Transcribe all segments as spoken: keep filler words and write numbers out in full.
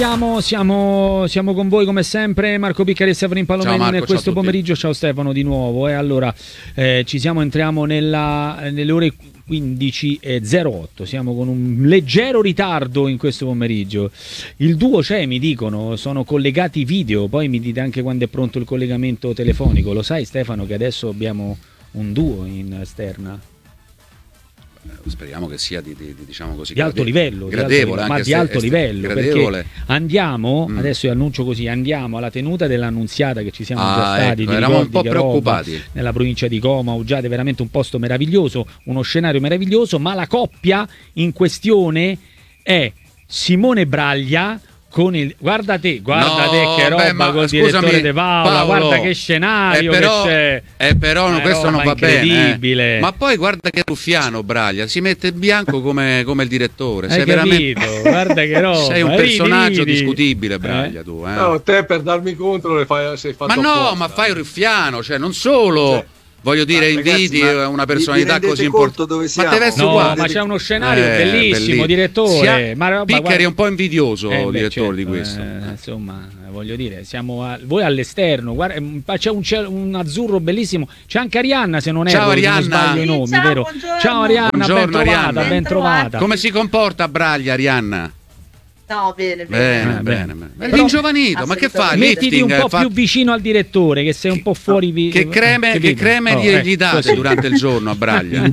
Siamo, siamo, siamo con voi come sempre, Marco Piccari e Stefano Impallomeni nel questo pomeriggio. Ciao Stefano di nuovo. E allora eh, ci siamo, entriamo nella, nelle ore quindici e zero otto. Siamo con un leggero ritardo in questo pomeriggio. Il duo c'è, mi dicono, sono collegati video. Poi mi dite anche quando è pronto il collegamento telefonico. Lo sai Stefano che adesso abbiamo un duo in esterna? Speriamo che sia di, di, di diciamo così, di alto livello, gradevole, ma di alto livello, gradevole. Perché andiamo, mm. adesso io annuncio così, andiamo alla tenuta dell'Annunziata, che ci siamo ah, già stati, ecco, eravamo un po' preoccupati, nella provincia di Como, Uggiate, veramente un posto meraviglioso, uno scenario meraviglioso, ma la coppia in questione è Simone Braglia con il guarda te, guarda no, te che roba beh, ma, col scusami, direttore De Paola, Paolo, guarda che scenario eh, però, che c'è. Eh, però no, questo non va bene. Eh. Ma poi guarda che ruffiano Braglia, si mette in bianco come, come il direttore. Hai sei capito? Veramente... Guarda che roba. Sei un personaggio ridi, ridi. discutibile, Braglia, eh? tu. Eh. No, te per darmi contro le fai, sei fatto Ma no, apposta. ma fai un ruffiano, cioè non solo... Cioè, voglio dire, ah, inviti ragazzi, una personalità così importante. Ma deve essere no, uguale. Ma c'è uno scenario eh, bellissimo, bellissimo, direttore. Ma roba, Piccari guarda... è un po' invidioso, eh, beh, direttore certo, di questo. Eh, insomma, voglio dire, siamo a... voi all'esterno. Guarda, c'è un, c'è un azzurro bellissimo. C'è anche Arianna, se non erro, se non sbaglio i nomi, ciao, vero? Buongiorno. Ciao Arianna, buongiorno, ben trovata, Arianna. ben trovata. Come si comporta Braglia, Arianna? No, bene, bene, eh, bene, bene. bene. È ringiovanito, ma che fa? Mettiti un po' fa... più vicino al direttore, che sei un po' fuori. Vi... Che creme, che creme oh, gli, eh, gli date così. Durante il giorno a Braglia?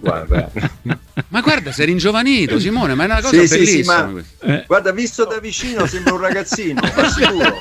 Ma guarda, sei ringiovanito, Simone, ma è una cosa sì, bellissima. Sì, sì, ma... eh. Guarda, visto da vicino sembra un ragazzino, ma sicuro.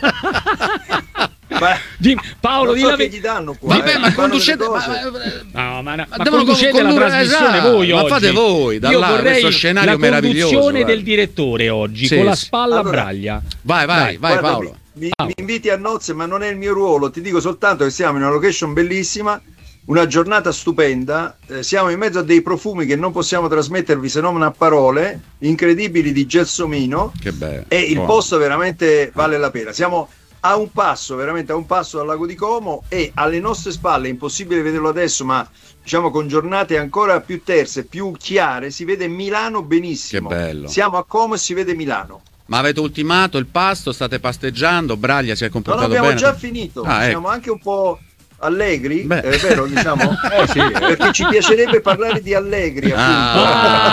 Ma... Paolo, so che gli danno qua, vabbè, eh, ma conducete ma, no, ma, ma, ma conducete con, con la trasmissione esatto, voi oggi. Ma fate voi da io là, vorrei questo scenario la meraviglioso. La conduzione del direttore oggi sì, con la spalla allora, a Braglia. Vai, vai, vai, vai Paolo. Mi, mi inviti a nozze, ma non è il mio ruolo. Ti dico soltanto che siamo in una location bellissima, una giornata stupenda. Eh, siamo in mezzo a dei profumi che non possiamo trasmettervi se non a parole, incredibili di gelsomino. Che bello. E il oh. posto veramente vale la pena. Siamo a un passo, veramente a un passo dal lago di Como, e alle nostre spalle, è impossibile vederlo adesso, ma diciamo con giornate ancora più terse, più chiare, si vede Milano benissimo. Che bello. Siamo a Como e si vede Milano. Ma avete ultimato il pasto? State pasteggiando? Braglia si è comportato bene? No, abbiamo bene? già finito. Ah, Siamo ecco. anche un po' allegri, Beh. è vero, diciamo? Eh sì, perché ci piacerebbe parlare di allegri, appunto.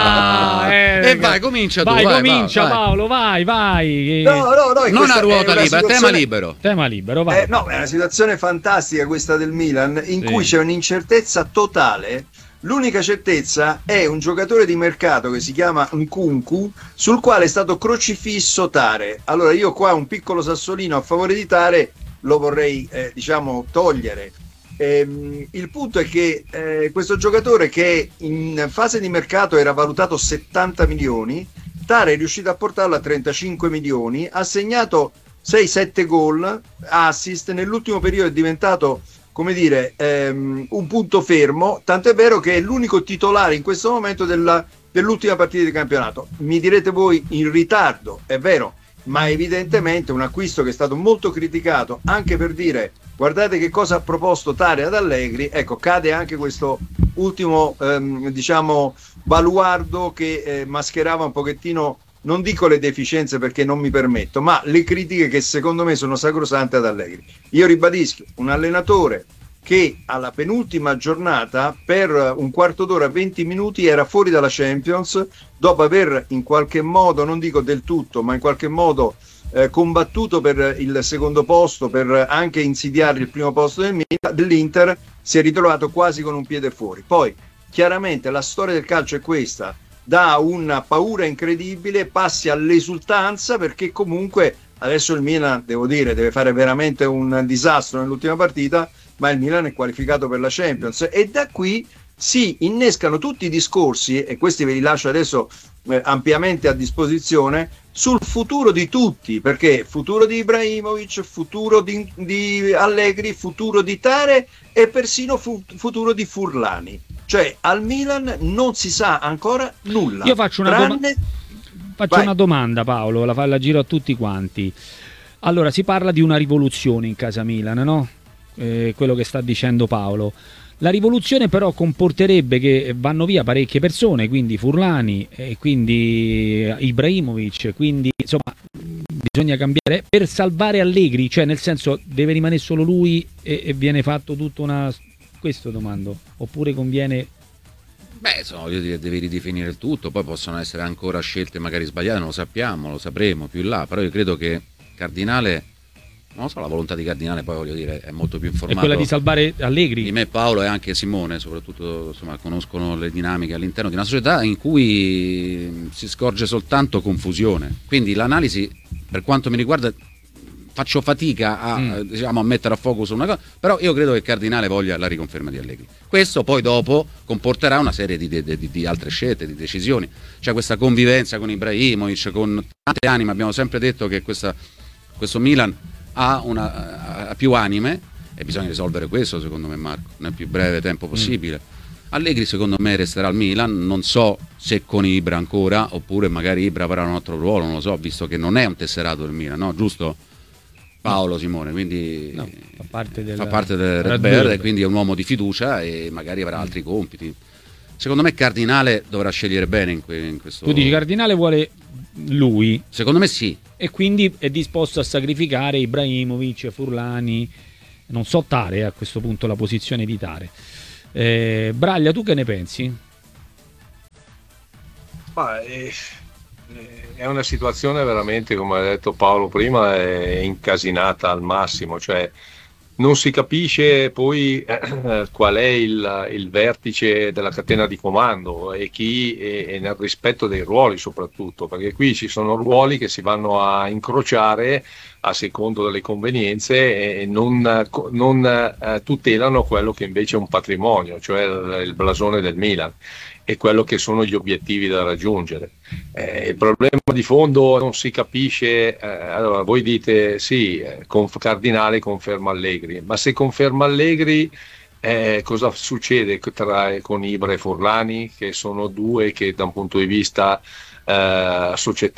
Ah, eh, e vai, comincia tu. Vai, vai comincia vai. Paolo, vai, vai. No, no, no, non a ruota libera, situazione... tema libero. Tema libero, vai. Eh, no, è una situazione fantastica questa del Milan, in sì. cui c'è un'incertezza totale. L'unica certezza è un giocatore di mercato che si chiama Nkunku, sul quale è stato crocifisso Tare. Allora io qua un piccolo sassolino a favore di Tare lo vorrei eh, diciamo togliere. Ehm, il punto è che eh, questo giocatore, che in fase di mercato era valutato settanta milioni, Tare è riuscito a portarlo a trentacinque milioni, ha segnato sei sette gol, assist, nell'ultimo periodo è diventato, come dire, ehm, un punto fermo, tanto è vero che è l'unico titolare in questo momento della, dell'ultima partita di campionato. Mi direte voi, in ritardo, è vero, ma evidentemente un acquisto che è stato molto criticato, anche per dire guardate che cosa ha proposto Tare ad Allegri. Ecco, cade anche questo ultimo ehm, diciamo baluardo che eh, mascherava un pochettino, non dico le deficienze perché non mi permetto, ma le critiche che secondo me sono sacrosante ad Allegri. Io ribadisco, un allenatore che alla penultima giornata per un quarto d'ora, venti minuti era fuori dalla Champions, dopo aver in qualche modo, non dico del tutto, ma in qualche modo eh, combattuto per il secondo posto, per anche insidiare il primo posto del, dell'Inter, si è ritrovato quasi con un piede fuori. Poi chiaramente la storia del calcio è questa: da una paura incredibile passi all'esultanza, perché comunque adesso il Milan, devo dire, deve fare veramente un disastro nell'ultima partita, ma il Milan è qualificato per la Champions, e da qui si innescano tutti i discorsi, e questi ve li lascio adesso eh, ampiamente a disposizione, sul futuro di tutti, perché futuro di Ibrahimovic, futuro di, di Allegri, futuro di Tare e persino fu, futuro di Furlani. Cioè al Milan non si sa ancora nulla. Io faccio una, tranne... doma- faccio una domanda, Paolo, la, fa, la giro a tutti quanti. Allora, si parla di una rivoluzione in casa Milan, no? Eh, quello che sta dicendo Paolo. La rivoluzione però comporterebbe che vanno via parecchie persone, quindi Furlani e quindi Ibrahimovic, quindi insomma bisogna cambiare per salvare Allegri, cioè nel senso deve rimanere solo lui e, e viene fatto tutto una... questo domando, oppure conviene... Beh, insomma, io dire, devi ridefinire il tutto, poi possono essere ancora scelte magari sbagliate, non lo sappiamo, lo sapremo più in là, però io credo che Cardinale... non lo so, la volontà di Cardinale poi voglio dire è molto più informato. È quella di salvare Allegri. Di me Paolo e anche Simone, soprattutto insomma, conoscono le dinamiche all'interno di una società in cui si scorge soltanto confusione. Quindi l'analisi, per quanto mi riguarda, faccio fatica a, mm. diciamo, a mettere a fuoco su una cosa, però io credo che Cardinale voglia la riconferma di Allegri. Questo poi dopo comporterà una serie di, di, di, di altre scelte, di decisioni. C'è questa convivenza con Ibrahimovic, con tante anime, abbiamo sempre detto che questa, questo Milan ha, una, ha più anime e bisogna risolvere questo secondo me, Marco, nel più breve tempo possibile. mm. Allegri secondo me resterà al Milan, non so se con Ibra ancora oppure magari Ibra avrà un altro ruolo, non lo so, visto che non è un tesserato del Milan, no? Giusto Paolo? No. Simone, quindi no, fa parte del, fa parte del Red Bird e quindi è un uomo di fiducia e magari avrà mm. altri compiti. Secondo me Cardinale dovrà scegliere bene in, que- in questo... Tu dici Cardinale vuole lui? Secondo me sì. E quindi è disposto a sacrificare Ibrahimovic, Furlani, non so Tare a questo punto la posizione di Tare. Eh, Braglia, tu che ne pensi? Ma è, è una situazione veramente, come ha detto Paolo prima, è incasinata al massimo, cioè non si capisce poi eh, qual è il, il vertice della catena di comando e chi è, è nel rispetto dei ruoli soprattutto, perché qui ci sono ruoli che si vanno a incrociare a secondo delle convenienze e non, non eh, tutelano quello che invece è un patrimonio, cioè il, il blasone del Milan e quello che sono gli obiettivi da raggiungere. Eh, il problema di fondo non si capisce, eh, allora voi dite sì, conf- Cardinale conferma Allegri, ma se conferma Allegri eh, cosa succede tra, con Ibra e Furlani, che sono due che da un punto di vista eh,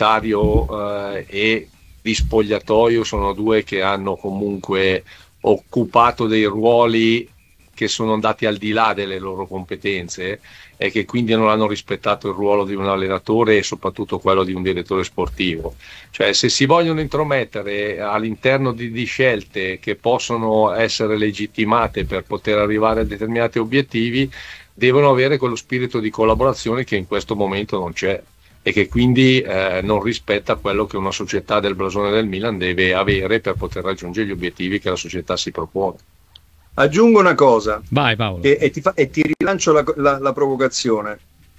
societario eh, e di spogliatoio sono due che hanno comunque occupato dei ruoli che sono andati al di là delle loro competenze e che quindi non hanno rispettato il ruolo di un allenatore e soprattutto quello di un direttore sportivo. Cioè, se si vogliono intromettere all'interno di, di scelte che possono essere legittimate per poter arrivare a determinati obiettivi, devono avere quello spirito di collaborazione che in questo momento non c'è e che quindi eh, non rispetta quello che una società del blasone del Milan deve avere per poter raggiungere gli obiettivi che la società si propone. Aggiungo una cosa. Vai Paolo. E, e, ti, fa, e ti rilancio la, la, la provocazione.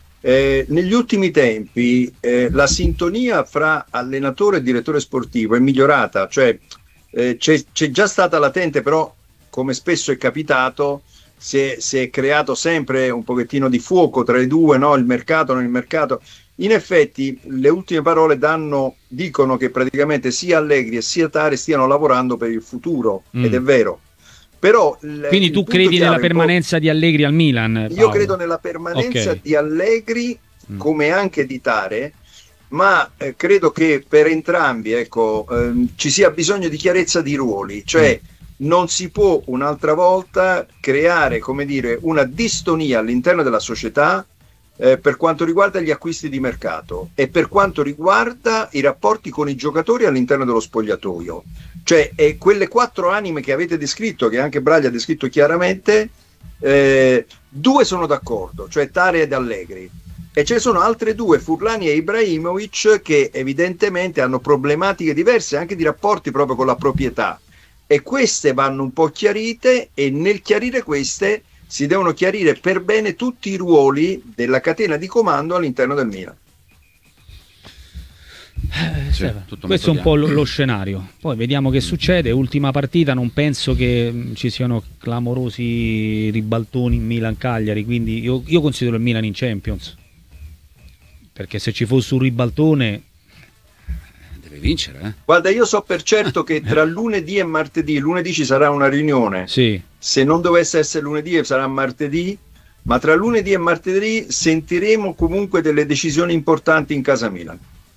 Eh, negli ultimi tempi eh, la sintonia fra allenatore e direttore sportivo è migliorata, cioè eh, c'è, c'è già stata latente, però come spesso è capitato si è, si è creato sempre un pochettino di fuoco tra i due, no? Il mercato, non il mercato. In effetti le ultime parole danno, dicono che praticamente sia Allegri e sia Tare stiano lavorando per il futuro, mm. ed è vero. Però quindi tu credi nella permanenza di Allegri al Milan? Paolo? Io credo nella permanenza okay. di Allegri come anche di Tare, ma eh, credo che per entrambi ecco, ehm, ci sia bisogno di chiarezza di ruoli, cioè mm. non si può un'altra volta creare, come dire, una distonia all'interno della società eh, per quanto riguarda gli acquisti di mercato e per quanto riguarda i rapporti con i giocatori all'interno dello spogliatoio. Cioè, eh, quelle quattro anime che avete descritto, che anche Braglia ha descritto chiaramente, eh, due sono d'accordo, cioè Tare ed Allegri, e ce ne sono altre due, Furlani e Ibrahimovic, che evidentemente hanno problematiche diverse anche di rapporti proprio con la proprietà, e queste vanno un po' chiarite, e nel chiarire queste si devono chiarire per bene tutti i ruoli della catena di comando all'interno del Milan. Eh, sì, questo è un po' lo, lo scenario, poi vediamo che succede. Ultima partita, non penso che mh, ci siano clamorosi ribaltoni in Milan-Cagliari, quindi io, io considero il Milan in Champions, perché se ci fosse un ribaltone deve vincere, eh? Guarda, io so per certo che tra lunedì e martedì, lunedì ci sarà una riunione, sì. Se non dovesse essere lunedì sarà martedì, ma tra lunedì e martedì sentiremo comunque delle decisioni importanti in casa Milan.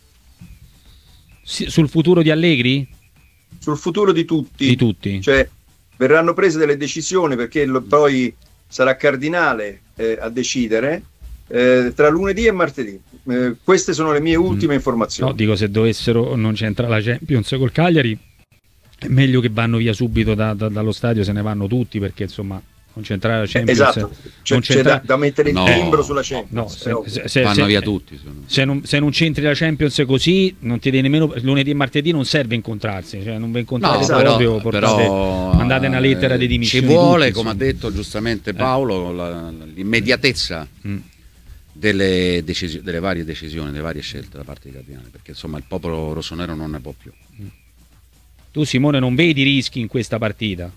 Sul futuro di Allegri? Sul futuro di tutti. Di tutti. Cioè, verranno prese delle decisioni, perché lo, poi sarà Cardinale eh, a decidere eh, tra lunedì e martedì. Eh, queste sono le mie ultime mm. informazioni. No, dico, se dovessero non c'entra la Champions col Cagliari, è meglio che vanno via subito da, da, dallo stadio, se ne vanno tutti, perché insomma concentrare la Champions, esatto, c'è, c'è da, da mettere il no, timbro sulla Champions, no, se, se, se, vanno se, via tutti se non, se non c'entri la Champions così, non ti devi nemmeno, lunedì e martedì non serve incontrarsi, cioè non vi incontrate, no, esatto, proprio, però, però mandate una lettera di dimissioni, ci vuole, tutti, come ha detto giustamente Paolo, eh. la, l'immediatezza mm. delle, decisi- delle varie decisioni, delle varie scelte da parte dei Cardinali, perché insomma il popolo rossonero non ne può più. mm. Tu, Simone, non vedi rischi in questa partita?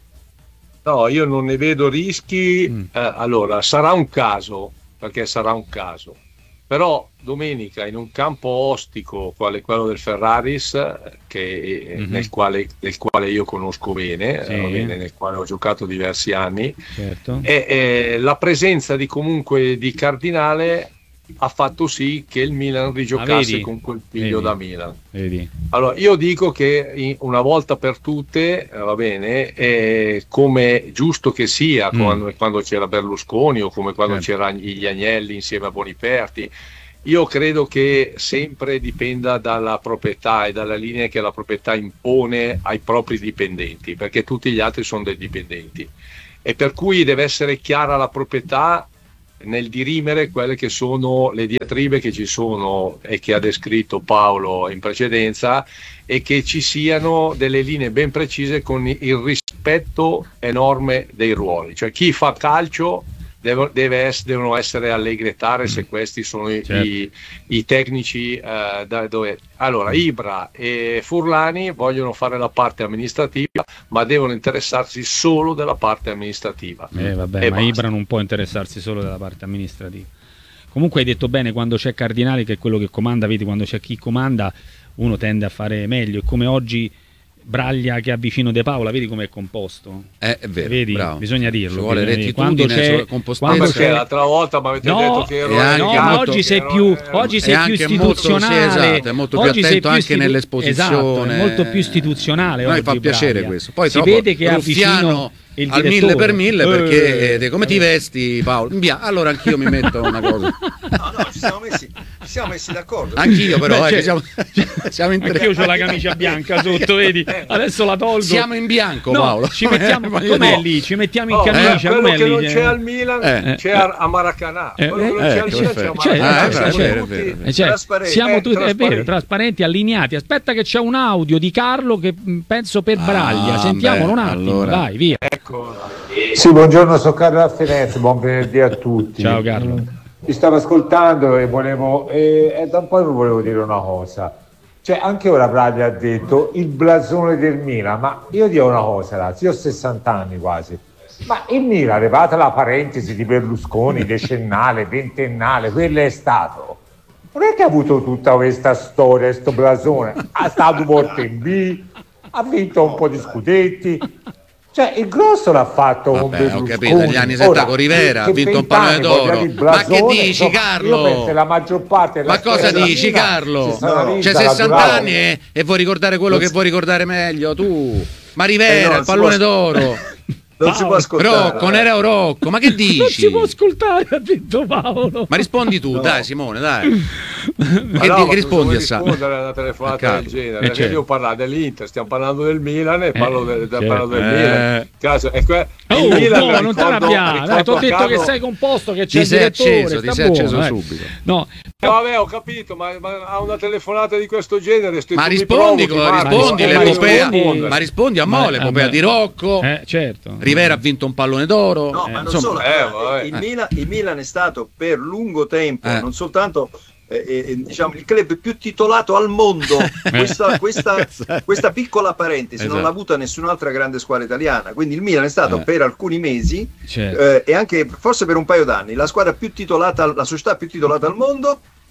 No, io non ne vedo rischi. Mm. Eh, allora, sarà un caso, perché sarà un caso. Però domenica in un campo ostico, quale quello del Ferraris, che, mm-hmm. nel, quale, nel quale io conosco bene, sì. eh, bene, nel quale ho giocato diversi anni, certo. e, e la presenza di comunque di Cardinale ha fatto sì che il Milan rigiocasse ah, con quel figlio vedi. da Milan. Vedi. Allora io dico che una volta per tutte, eh, va bene, eh, come giusto che sia, mm. quando, quando c'era Berlusconi o come quando certo. c'era gli Agnelli insieme a Boniperti, io credo che sempre dipenda dalla proprietà e dalla linea che la proprietà impone ai propri dipendenti, perché tutti gli altri sono dei dipendenti, e per cui deve essere chiara la proprietà nel dirimere quelle che sono le diatribe che ci sono e che ha descritto Paolo in precedenza, e che ci siano delle linee ben precise con il rispetto enorme dei ruoli, cioè chi fa calcio deve, deve ess- devono essere allegri e tare se questi sono i, certo. i, i tecnici eh, da dove. Allora Ibra e Furlani vogliono fare la parte amministrativa, ma devono interessarsi solo della parte amministrativa. Eh, vabbè, e ma basta. Ibra non può interessarsi solo della parte amministrativa. Comunque hai detto bene, quando c'è Cardinale, che è quello che comanda, vedi, quando c'è chi comanda uno tende a fare meglio, e come oggi Braglia che ha vicino De Paola, vedi com'è composto? Eh, è vero, vedi? bravo. Bisogna dirlo. Ci vuole bisogna rettitudine, quando c'è, compostezza. Ma perché l'altra volta mi avete no, detto che ero no, molto, ma oggi sei più, oggi sei più istituzionale, molto, sì, esatto, è molto più oggi attento anche stitu- nell'esposizione. Esatto, è molto più istituzionale. Noi oggi, fa piacere Braglia. questo. Poi si vede che ha vicino il al direttore. mille per mille, perché eh, eh, come ti vesti, Paolo? Via. Allora anch'io mi metto una cosa. No, no, ci siamo messi, ci siamo messi d'accordo. Anch'io però, Beh, eh, cioè, siamo, siamo in anche io ho la camicia bianca sotto, vedi? Adesso la tolgo. Siamo in bianco, no, Paolo. Ci mettiamo, com'è no. lì? Ci mettiamo in oh, camicia, eh, quello com'è che lì? non c'è al Milan eh, c'è eh, a Maracanã. Eh, quello che non eh, c'è al Milan c'è a Maracanã. Siamo tutti siamo tutti, è vero, trasparenti, allineati. Aspetta che c'è un audio di Carlo che penso per Braglia. Ah, Sentiamolo beh, un attimo, allora. dai, via. Ecco. Sì, buongiorno, sono Carlo da Firenze, buon venerdì a tutti. Ciao Carlo. Mm, vi stavo ascoltando e volevo e, e da un po' vi volevo dire una cosa. Cioè, anche ora Braglia ha detto il blasone del Milan, ma io dico una cosa, ragazzi, io ho sessanta anni quasi. Ma il Milan, arrivata la parentesi di Berlusconi, decennale, ventennale, quello è stato. Non è che ha avuto tutta questa storia, questo blasone, ha stato volte in B, ha vinto un po' di scudetti. Cioè il grosso l'ha fatto con Vabbè, Berlusconi. ho capito, negli anni settanta con Rivera ha vinto un pallone d'oro. Ma che dici, no, Carlo? Io penso la maggior parte ma cosa dici, Carlo? No. C'è sessanta anni e, e vuoi ricordare quello non che si... vuoi ricordare meglio tu. Ma Rivera, eh no, il pallone può... d'oro. Non si può ascoltare. Rocco, Nereo Rocco, ma che dici? Non si può ascoltare, ha detto Paolo. Ma rispondi tu, no. dai Simone, dai. Ma che, no, che rispondi a rispondere a una telefonata del genere? Eh, Perché certo. io parlo dell'Inter, stiamo parlando del Milan e parlo, eh, del, certo. parlo del eh. Milan. Caso, e que- Oh, il Milan no, non ti arrabbiare, ti ho detto Carlo... che sei composto, che c'è ti il sei direttore, acceso, ti sta sei acceso buono, subito. Eh. No. No, vabbè, ho capito, ma, ma a una telefonata di questo genere ma rispondi, provochi, rispondi ma l'epopea, rispondi, ma rispondi a mo' l'epopea di Rocco. Eh, certo. Rivera ha vinto un pallone d'oro. No, eh, ma non insomma, solo. eh, il, Milan, il Milan è stato per lungo tempo eh. non soltanto eh, eh, diciamo il club più titolato al mondo. Questa, questa, esatto. questa piccola parentesi esatto. non l'ha avuta nessun'altra grande squadra italiana. Quindi il Milan è stato eh. per alcuni mesi certo. eh, e anche forse per un paio d'anni la squadra più titolata, la società più titolata al mondo.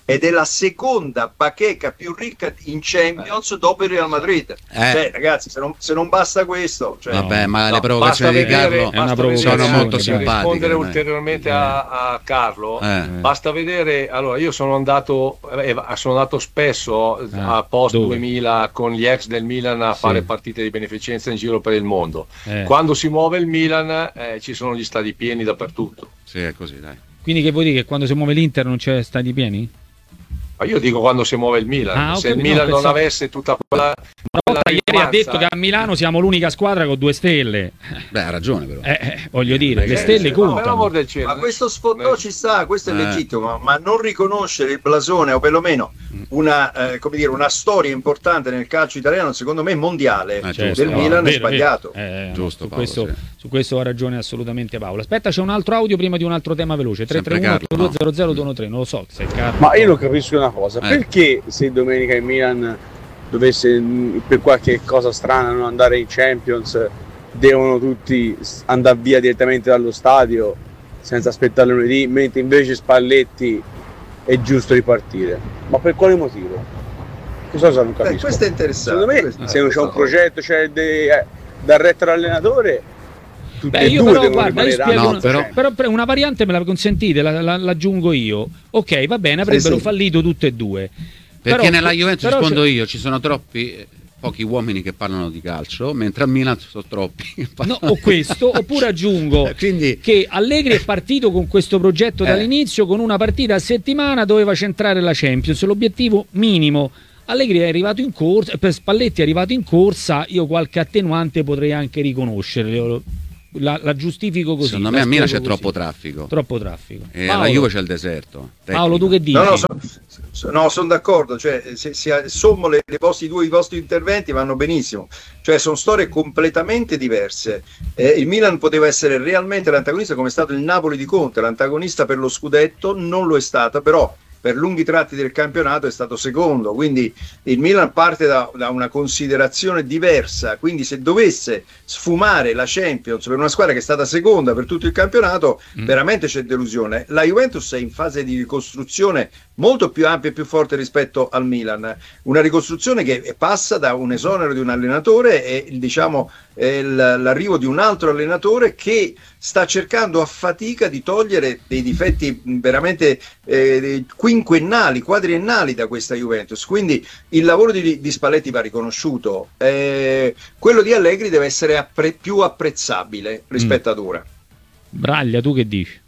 ed è la seconda bacheca più ricca in Champions eh. dopo il Real Madrid. Eh. Cioè, ragazzi, se non, se non basta questo, cioè, vabbè, ma no, le provocazioni di Carlo è una provocazione, sono molto simpatiche. Per rispondere ulteriormente eh. a, a Carlo, eh. basta vedere. Allora, io sono andato, eh, sono andato spesso eh. a post Dove? duemila con gli ex del Milan a sì. fare partite di beneficenza in giro per il mondo. Eh. Quando si muove il Milan, eh, ci sono gli stadi pieni dappertutto. Sì, è così, dai. Quindi che vuol dire che quando si muove l'Inter non c'è stadi pieni? Ma io dico quando si muove il Milan, ah, se il Milan no, non pensavo... avesse tutta quella, quella ieri ha detto che a Milano siamo l'unica squadra con due stelle. Beh, ha ragione però. Eh, eh, voglio dire, eh, le stelle eh, contano. Del cielo, ma questo sfottò eh. ci sta, questo è eh. legittimo, ma non riconoscere il blasone o perlomeno una, eh, come dire, una storia importante nel calcio italiano, secondo me mondiale, eh, certo, del no, Milan vero, è sbagliato. Eh, giusto, su, Paolo, questo, sì. su questo ha ragione assolutamente Paolo. Aspetta, c'è un altro audio prima di un altro tema veloce. tre tre uno due zero zero due uno tre, non lo so se è Carlo. Ma io non capisco una cosa, eh. perché se domenica il Milan dovesse per qualche cosa strana non andare in Champions, devono tutti andare via direttamente dallo stadio senza aspettare lunedì, mentre invece Spalletti è giusto ripartire? Ma per quale motivo? Questa cosa non capisco. Beh, questo è interessante. Secondo me, se non c'è un progetto, c'è de, eh, da retro allenatore, tutti Beh, e io due però, guarda, io spiego no, una, però... però una variante me la consentite, la, la, l'aggiungo io. Ok, va bene, avrebbero sì, sì. fallito tutte e due. Perché però, nella Juventus, però rispondo c'è... io, ci sono troppi pochi uomini che parlano di calcio, mentre a Milan sono troppi. No, o questo, oppure aggiungo Quindi... che Allegri è partito con questo progetto eh. dall'inizio, con una partita a settimana doveva centrare la Champions, l'obiettivo minimo. Allegri è arrivato in corsa, per Spalletti è arrivato in corsa, io qualche attenuante potrei anche riconoscere. La, la giustifico così. Secondo me a Milano c'è troppo traffico. Troppo traffico. E Paolo, alla Juve c'è il deserto. Tecnico. Paolo, tu che dici? No, no, sono so, no, son d'accordo. Cioè, se, se sommo le, le vostri due i vostri interventi vanno benissimo. Cioè, sono storie completamente diverse. Eh, il Milan poteva essere realmente l'antagonista, come è stato il Napoli di Conte, l'antagonista per lo scudetto, non lo è stata, però per lunghi tratti del campionato è stato secondo, quindi il Milan parte da, da una considerazione diversa, quindi se dovesse sfumare la Champions per una squadra che è stata seconda per tutto il campionato, mm. veramente c'è delusione. La Juventus è in fase di ricostruzione molto più ampia e più forte rispetto al Milan, una ricostruzione che passa da un esonero di un allenatore e diciamo eh, l'arrivo di un altro allenatore che sta cercando a fatica di togliere dei difetti veramente eh, quinquennali, quadriennali da questa Juventus, quindi il lavoro di, di Spalletti va riconosciuto, eh, quello di Allegri deve essere appre- più apprezzabile rispetto mm. ad ora. Braglia, tu che dici?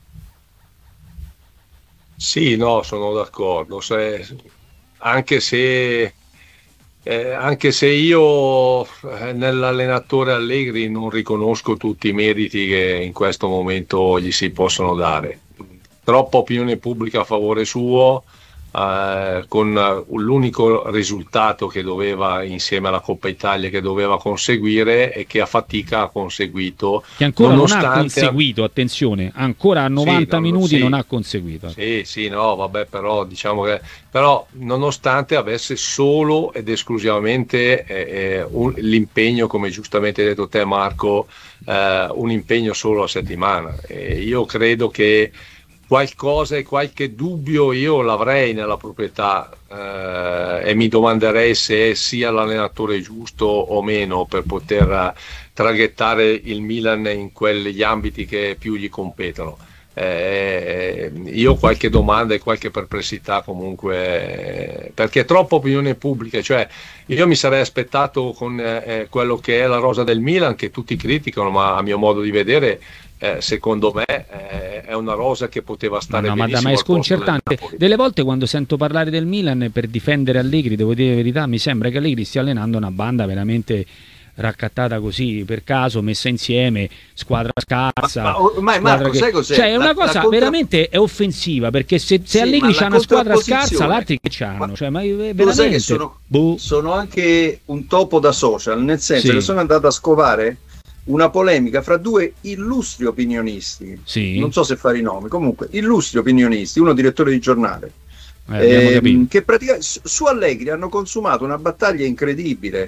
Sì, no, sono d'accordo, se, anche se Eh, anche se io eh, nell'allenatore Allegri non riconosco tutti i meriti che in questo momento gli si possono dare. Troppa opinione pubblica a favore suo, eh, con l'unico risultato che doveva, insieme alla Coppa Italia, che doveva conseguire e che a fatica ha conseguito. Che ancora non ha conseguito, attenzione, ancora a novanta sì, minuti sì, non ha conseguito. Sì, sì, no, vabbè, però diciamo che però nonostante avesse solo ed esclusivamente eh, un, l'impegno, come giustamente hai detto te Marco, eh, un impegno solo a settimana. E io credo che qualcosa e qualche dubbio io l'avrei nella proprietà eh, e mi domanderei se sia l'allenatore giusto o meno per poter traghettare il Milan in quegli ambiti che più gli competono. Eh, io ho qualche domanda e qualche perplessità comunque, perché è troppa opinione pubblica, cioè io mi sarei aspettato con eh, quello che è la rosa del Milan, che tutti criticano, ma a mio modo di vedere Eh, secondo me eh, è una rosa che poteva stare no, no, benissimo. Ma è sconcertante. Del Delle volte quando sento parlare del Milan per difendere Allegri, devo dire la verità, mi sembra che Allegri stia allenando una banda veramente raccattata così per caso, messa insieme, squadra scarsa. Ma, ma ormai Marco, che... sai cos'è? Cioè è una la, cosa la contra... veramente è offensiva, perché se, se sì, Allegri c'ha una squadra scarsa, l'altri che c'hanno? Ma... Cioè, ma veramente... sai che sono, boh. sono anche un topo da social, nel senso sì. che sono andato a scovare una polemica fra due illustri opinionisti, sì. non so se fare i nomi, comunque illustri opinionisti, uno direttore di giornale, eh, ehm, che praticamente su Allegri hanno consumato una battaglia incredibile,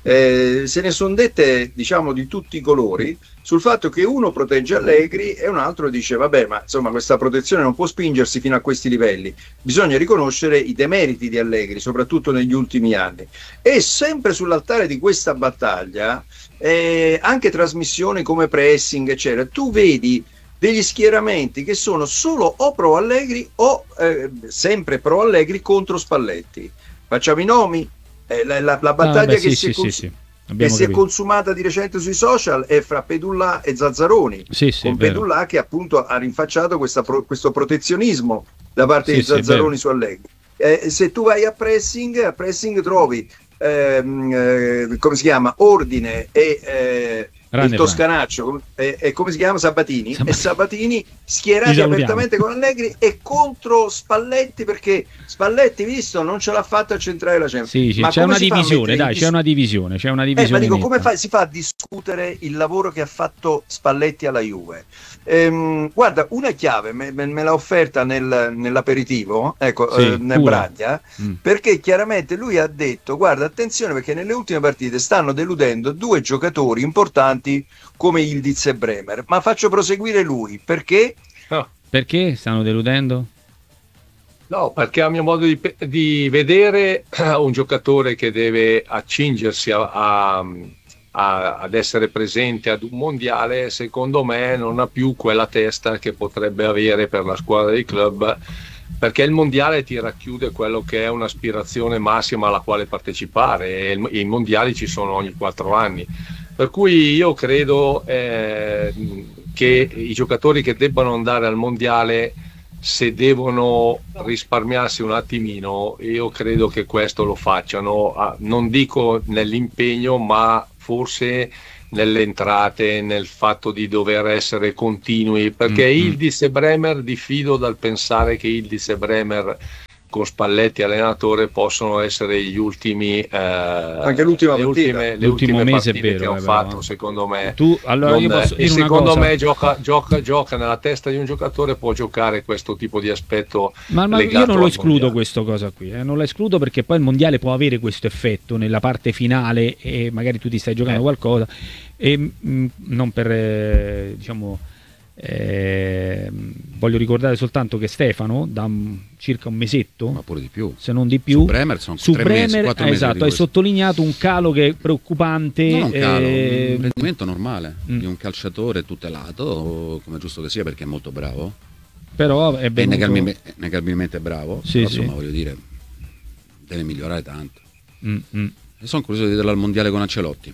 eh, se ne sono dette, diciamo, di tutti i colori sul fatto che uno protegge Allegri e un altro dice vabbè, ma insomma questa protezione non può spingersi fino a questi livelli, bisogna riconoscere i demeriti di Allegri, soprattutto negli ultimi anni. E sempre sull'altare di questa battaglia, eh, anche trasmissioni come pressing eccetera, tu vedi degli schieramenti che sono solo o pro Allegri o eh, sempre pro Allegri contro Spalletti. Facciamo i nomi, eh, la, la, la battaglia ah, beh, che, sì, si, è cons- sì, sì. che si è consumata di recente sui social è fra Pedullà e Zazzaroni, sì, sì, con Pedullà che appunto ha rinfacciato questa pro- questo protezionismo da parte sì, di Zazzaroni sì, su Allegri. Eh, se tu vai a pressing, a pressing trovi ehm, eh, come si chiama? Ordine e eh, il toscanaccio e, e come si chiama? Sabatini, Sabatini. E Sabatini schierati apertamente con Allegri e contro Spalletti, perché Spalletti, visto, non ce l'ha fatta a centrare la Champions. Sì, sì, ma c'è una divisione, dai, dis- c'è una divisione, c'è una divisione. Eh, ma dico, come fa, si fa a discutere il lavoro che ha fatto Spalletti alla Juve? Ehm, guarda, una chiave me, me, me l'ha offerta nel, nell'aperitivo, ecco, sì, eh, nel Braglia, mm. perché chiaramente lui ha detto guarda, attenzione, perché nelle ultime partite stanno deludendo due giocatori importanti come Yildiz e Bremer, ma faccio proseguire lui, perché? Oh. Perché stanno deludendo? No, perché a mio modo di, di vedere un giocatore che deve accingersi a, a A, ad essere presente ad un mondiale, secondo me non ha più quella testa che potrebbe avere per la squadra di club, perché il mondiale ti racchiude quello che è un'aspirazione massima alla quale partecipare, e il, i mondiali ci sono ogni quattro anni, per cui io credo eh, che i giocatori che debbano andare al mondiale, se devono risparmiarsi un attimino, io credo che questo lo facciano, ah, non dico nell'impegno, ma forse nelle entrate, nel fatto di dover essere continui, perché mm-hmm. Yildiz e Bremer diffido dal pensare che Yildiz e Bremer con Spalletti allenatore possono essere gli ultimi eh, anche l'ultima le ultime, le ultimo ultime mese partite vero, che ho eh, fatto però. Secondo me tu, allora non, io posso dire e secondo una cosa. me gioca, gioca, gioca nella testa di un giocatore, può giocare questo tipo di aspetto, ma, ma io non lo escludo questa cosa qui, eh. non la escludo, perché poi il mondiale può avere questo effetto nella parte finale e magari tu ti stai giocando eh. qualcosa e mh, non per eh, diciamo Eh, voglio ricordare soltanto che Stefano da un, circa un mesetto, ma pure di più, se non di più, su Bremer, sono su tre Bremer mesi, eh, esatto, hai sottolineato un calo che è preoccupante, non un calo, eh, un rendimento normale mm. di un calciatore tutelato, come è giusto che sia, perché è molto bravo, però è venuto... negabilmente, negabilmente bravo, sì, però, sì. insomma, voglio dire, deve migliorare tanto. Mm-hmm. E sono curioso di vederlo al mondiale con Ancelotti.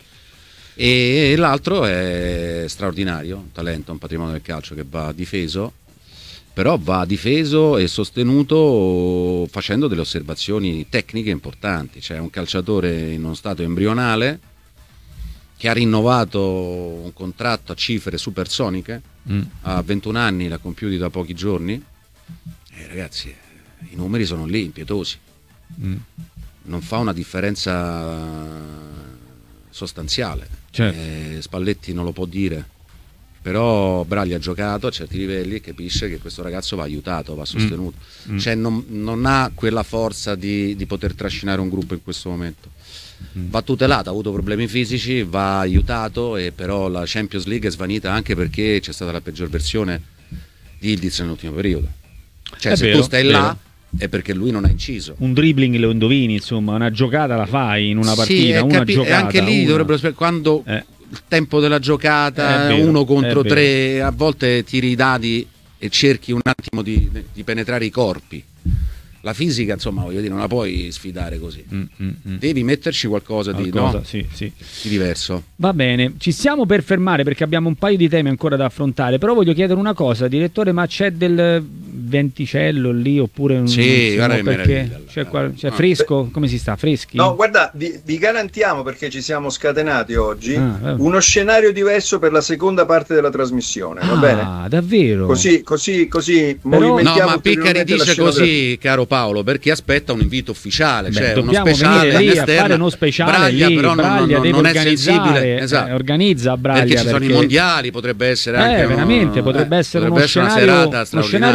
E l'altro è straordinario, un talento, un patrimonio del calcio che va difeso, però va difeso e sostenuto facendo delle osservazioni tecniche importanti. C'è un calciatore in uno stato embrionale che ha rinnovato un contratto a cifre supersoniche, mm. a ventuno anni, l'ha compiuto da pochi giorni, e ragazzi, i numeri sono lì, impietosi, mm. non fa una differenza sostanziale. Certo. Eh, Spalletti non lo può dire, però Braglia ha giocato a certi livelli e capisce che questo ragazzo va aiutato, va sostenuto, mm. cioè non, non ha quella forza di, di poter trascinare un gruppo in questo momento, mm. va tutelato, ha avuto problemi fisici, va aiutato, e però la Champions League è svanita anche perché c'è stata la peggior versione di Yildiz nell'ultimo periodo, cioè è se vero, tu stai là vero. È perché lui non ha inciso. Un dribbling lo indovini, insomma, una giocata la fai in una partita, sì, una capi- giocata. E anche lì una. dovrebbero sper- quando eh. il tempo della giocata, vero, uno contro tre, a volte tiri i dadi e cerchi un attimo di, di penetrare i corpi. La fisica, insomma, voglio dire, non la puoi sfidare così. Mm, mm, mm. Devi metterci qualcosa, qualcosa di, no? sì, sì. di diverso. Va bene, ci stiamo per fermare perché abbiamo un paio di temi ancora da affrontare, però voglio chiedere una cosa, direttore, ma c'è del venticello lì oppure un sì, guarda che perché c'è, qua, c'è fresco? Come si sta? Freschi? No, guarda, vi, vi garantiamo, perché ci siamo scatenati oggi, ah, uno scenario diverso per la seconda parte della trasmissione, va ah, bene? Ah, davvero? Così, così, così però, movimentiamo. No, ma Piccari dice così, caro Paolo, perché aspetta un invito ufficiale, beh, cioè uno speciale venire lì esterna. a fare uno speciale Braglia, lì, però Braglia non, non, non deve è sensibile, esatto. eh, organizza Braglia perché ci sono perché... i mondiali, potrebbe essere eh, anche veramente uno, potrebbe eh, essere potrebbe uno essere scenario, una serata uno scenario mondiale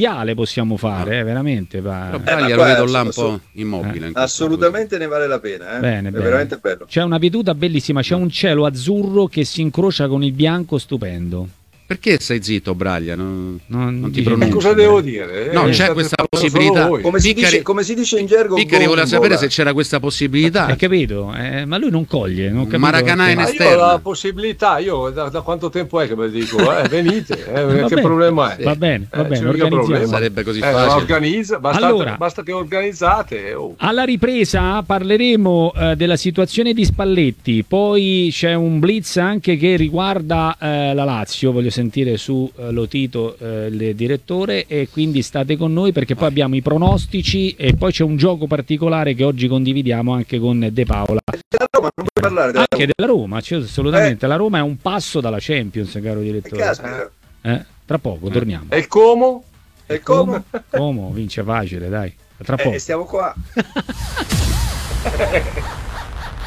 mondiale possiamo fare, no. eh, veramente. Va. Però Braglia eh, lo vedo là un po' immobile. Eh. Assolutamente ne vale la pena, eh? bene, è bene. veramente bello. C'è una veduta bellissima, c'è un cielo azzurro che si incrocia con il bianco stupendo. Perché stai zitto, Braglia? Non, non, non ti pronunci. Cosa devo dire? Non eh, c'è questa possibilità. Come si, dice, come si dice in gergo, Piccari voleva sapere se c'era questa possibilità. Hai capito? Eh, ma lui non coglie. Non Maracanã in esterna. Io ho la possibilità, io da, da quanto tempo è che ve dico? Eh, venite, eh, che bene, problema è? Va bene, va eh, bene, organizziamo. Sarebbe così eh, facile. Organizza, basta, allora, basta che organizzate. Oh. Alla ripresa parleremo eh, della situazione di Spalletti, poi c'è un blitz anche che riguarda eh, la Lazio, voglio sentire su Lotito, eh, il direttore, e quindi state con noi perché poi abbiamo i pronostici e poi c'è un gioco particolare che oggi condividiamo anche con De Paola. Della Roma, non puoi parlare della anche Roma. della Roma, cioè, assolutamente. Eh. La Roma è un passo dalla Champions, caro direttore. Eh, tra poco eh. torniamo. E il Como? E il Como? Como vince facile, dai. Tra poco. Eh, stiamo qua.